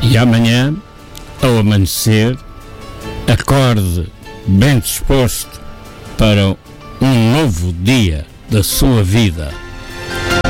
E amanhã, ao amanhecer, acorde bem disposto para um novo dia da sua vida.